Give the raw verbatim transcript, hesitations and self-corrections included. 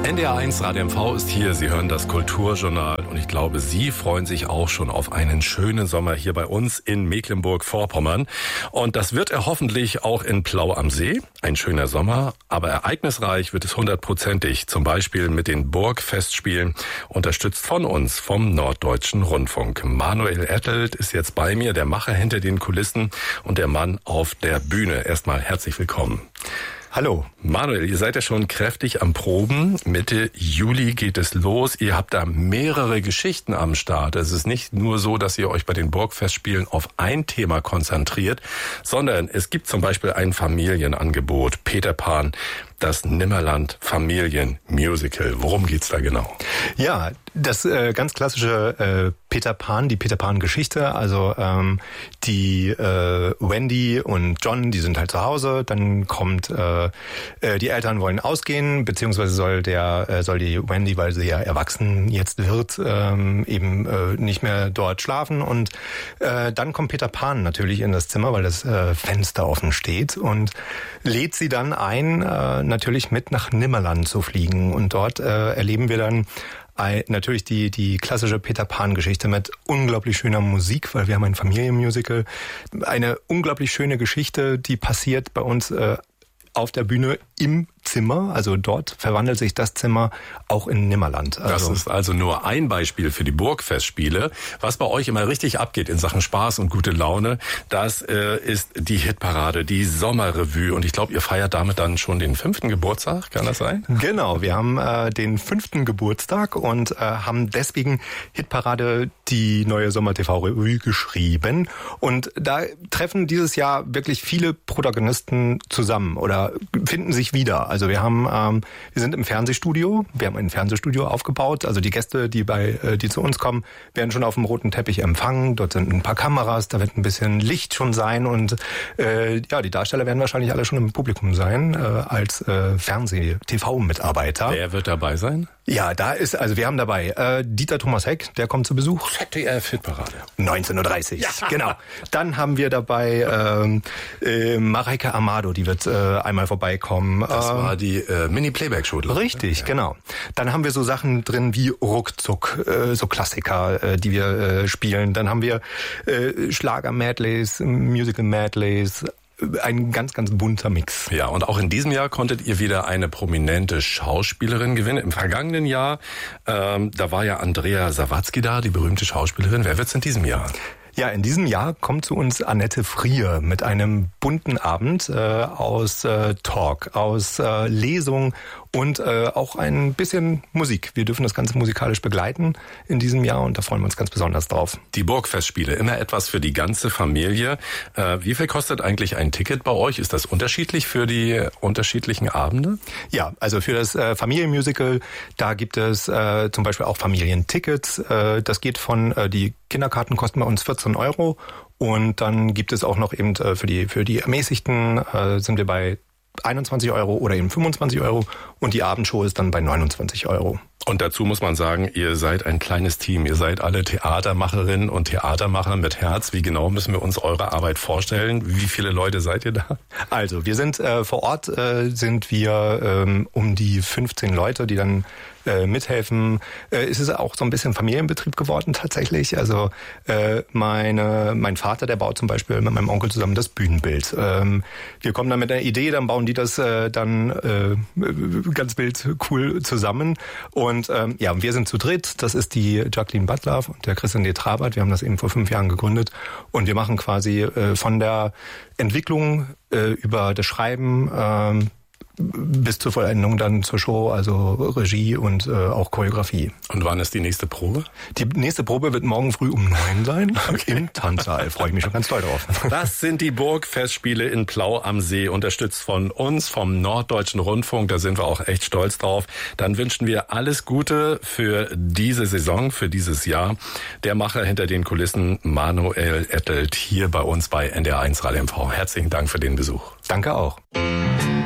N D R eins Radio M V ist hier. Sie hören das Kulturjournal und ich glaube, Sie freuen sich auch schon auf einen schönen Sommer hier bei uns in Mecklenburg-Vorpommern. Und das wird er hoffentlich auch in Plau am See. Ein schöner Sommer, aber ereignisreich wird es hundertprozentig. Zum Beispiel mit den Burgfestspielen, unterstützt von uns, vom Norddeutschen Rundfunk. Manuel Ettelt ist jetzt bei mir, der Macher hinter den Kulissen und der Mann auf der Bühne. Erstmal herzlich willkommen. Hallo. Manuel, ihr seid ja schon kräftig am Proben. Mitte Juli geht es los. Ihr habt da mehrere Geschichten am Start. Es ist nicht nur so, dass ihr euch bei den Burgfestspielen auf ein Thema konzentriert, sondern es gibt zum Beispiel ein Familienangebot. Peter Pan, das Nimmerland Familienmusical. Worum geht's da genau? Ja, das äh, ganz klassische äh, Peter Pan, die Peter Pan-Geschichte. Also ähm, die äh, Wendy und John, die sind halt zu Hause. Dann kommt äh, äh, die Eltern wollen ausgehen, beziehungsweise soll der äh, soll die Wendy, weil sie ja erwachsen jetzt wird, ähm, eben äh, nicht mehr dort schlafen. Und äh, dann kommt Peter Pan natürlich in das Zimmer, weil das äh, Fenster offen steht und lädt sie dann ein, äh, natürlich mit nach Nimmerland zu fliegen. Und dort äh, erleben wir dann natürlich die die klassische Peter Pan-Geschichte mit unglaublich schöner Musik, weil wir haben ein Familienmusical. Eine unglaublich schöne Geschichte, die passiert bei uns äh, auf der Bühne im Zimmer. Also dort verwandelt sich das Zimmer auch in Nimmerland. Also das ist also nur ein Beispiel für die Burgfestspiele. Was bei euch immer richtig abgeht in Sachen Spaß und gute Laune, das äh, ist die Hitparade, die Sommerrevue. Und ich glaube, ihr feiert damit dann schon den fünften Geburtstag, kann das sein? Genau, wir haben äh, den fünften Geburtstag und äh, haben deswegen Hitparade, die neue Sommer-T V-Revue geschrieben. Und da treffen dieses Jahr wirklich viele Protagonisten zusammen oder finden sich wieder. Also wir haben, ähm, wir sind im Fernsehstudio, wir haben ein Fernsehstudio aufgebaut. Also die Gäste, die bei, äh, die zu uns kommen, werden schon auf dem roten Teppich empfangen. Dort sind ein paar Kameras, da wird ein bisschen Licht schon sein und äh, ja, die Darsteller werden wahrscheinlich alle schon im Publikum sein äh, als äh, Fernseh-T V-Mitarbeiter. Wer wird dabei sein? Ja, da ist, also wir haben dabei äh, Dieter Thomas Heck, der kommt zu Besuch. Z D F-Hitparade. neunzehn Uhr dreißig, ja. Genau. Dann haben wir dabei ähm, äh, Mareike Amado, die wird äh, einmal vorbeikommen. Das äh, war die äh, Mini-Playback-Show. Richtig, ja. Genau. Dann haben wir so Sachen drin wie Ruckzuck, äh, so Klassiker, äh, die wir äh, spielen. Dann haben wir äh, Schlager-Medleys, Musical-Medleys, ein ganz, ganz bunter Mix. Ja, und auch in diesem Jahr konntet ihr wieder eine prominente Schauspielerin gewinnen. Im vergangenen Jahr, ähm, da war ja Andrea Sawatzki da, die berühmte Schauspielerin. Wer wird's in diesem Jahr? Ja, in diesem Jahr kommt zu uns Annette Frier mit einem bunten Abend äh, aus äh, Talk, aus äh, Lesung und äh, auch ein bisschen Musik. Wir dürfen das Ganze musikalisch begleiten in diesem Jahr und da freuen wir uns ganz besonders drauf. Die Burgfestspiele, immer etwas für die ganze Familie. Äh, wie viel kostet eigentlich ein Ticket bei euch? Ist das unterschiedlich für die unterschiedlichen Abende? Ja, also für das äh, Familienmusical, da gibt es äh, zum Beispiel auch Familientickets. Äh, das geht von, äh, die Kinderkarten kosten bei uns vierzehn Euro und dann gibt es auch noch eben äh, für die für die Ermäßigten äh, sind wir bei einundzwanzig Euro oder eben fünfundzwanzig Euro und die Abendshow ist dann bei neunundzwanzig Euro. Und dazu muss man sagen, ihr seid ein kleines Team. Ihr seid alle Theatermacherinnen und Theatermacher mit Herz. Wie genau müssen wir uns eure Arbeit vorstellen? Wie viele Leute seid ihr da? Also wir sind äh, vor Ort äh, sind wir ähm, um die fünfzehn Leute, die dann äh, mithelfen. Äh, es ist auch so ein bisschen Familienbetrieb geworden tatsächlich. Also äh, meine mein Vater, der baut zum Beispiel mit meinem Onkel zusammen das Bühnenbild. Ähm, wir kommen dann mit einer Idee, dann bauen die das äh, dann äh, ganz wild cool zusammen. Und Und ähm, ja, wir sind zu dritt. Das ist die Jacqueline Butler und der Christian D. Trabert. Wir haben das eben vor fünf Jahren gegründet. Und wir machen quasi äh, von der Entwicklung äh, über das Schreiben ähm, bis zur Vollendung dann zur Show, also Regie und äh, auch Choreografie. Und wann ist die nächste Probe? Die nächste Probe wird morgen früh um neun sein. Okay. Im Tanzsaal. Freue ich mich schon ganz doll drauf. Das sind die Burgfestspiele in Plau am See, unterstützt von uns, vom Norddeutschen Rundfunk. Da sind wir auch echt stolz drauf. Dann wünschen wir alles Gute für diese Saison, für dieses Jahr. Der Macher hinter den Kulissen, Manuel Ettelt, hier bei uns bei N D R eins Radio M V. Herzlichen Dank für den Besuch. Danke auch.